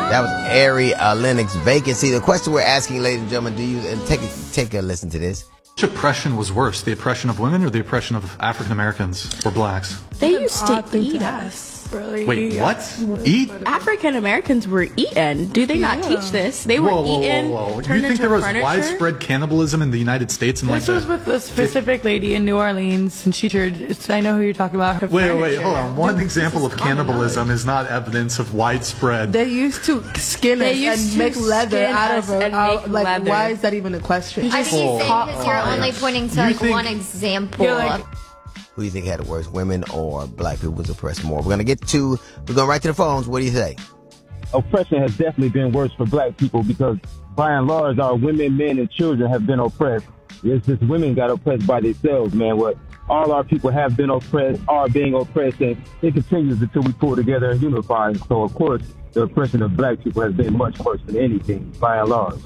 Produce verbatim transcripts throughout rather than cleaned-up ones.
That was Ari uh, Lennox, Vacancy. The question we're asking, ladies and gentlemen, do you and take a, take a listen to this? Which oppression was worse, the oppression of women or the oppression of African Americans or blacks? They used to eat us. Really? Wait, what? Eat? African Americans were eaten. Do they not Yeah. teach this? They were Whoa, whoa, eaten. whoa, whoa. Turned You think into there was furniture? widespread cannibalism in the United States? In This like was the, with a specific lady in New Orleans, and she turned. I know who you're talking about. Her Wait, wait, furniture. hold on. One example of cannibalism is not evidence of widespread. They used to skin They us used and to make leather skin out us of it. and Out- make like, leather. why is that even a question? I think he's saying Hot because you're cars. only pointing to You like think- one example. You're like- Who do you think had it worse, women or black people was oppressed more? We're going to get to, we're going right to the phones. What do you say? Oppression has definitely been worse for black people because by and large our women, men, and children have been oppressed. It's just women got oppressed by themselves, man. What all our people have been oppressed, are being oppressed, and it continues until we pull together and unify. So of course the oppression of black people has been much worse than anything by and large.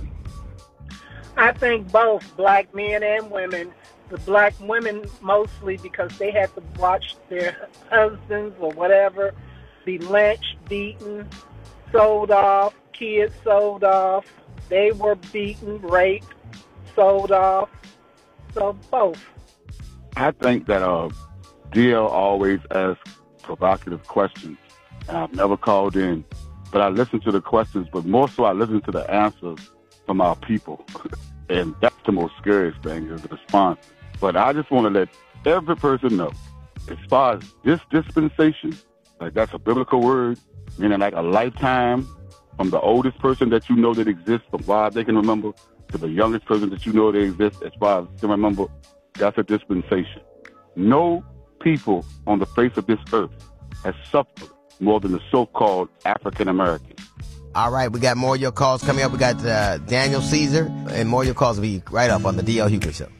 I think both black men and women. The black women mostly because they had to watch their husbands or whatever be lynched, beaten, sold off, kids sold off. They were beaten, raped, sold off. So both. I think that uh, D L always asks provocative questions. And I've never called in, but I listen to the questions, but more so I listen to the answers from our people. And that's the most scariest thing is the response. But I just want to let every person know, as far as this dispensation, like that's a biblical word, meaning like a lifetime from the oldest person that you know that exists, from why they can remember, to the youngest person that you know that exists, as far as can remember, that's a dispensation. No people on the face of this earth has suffered more than the so-called African Americans. All right, we got more of your calls coming up. We got uh, Daniel Caesar, and more of your calls will be right up on the D L Hughley Show.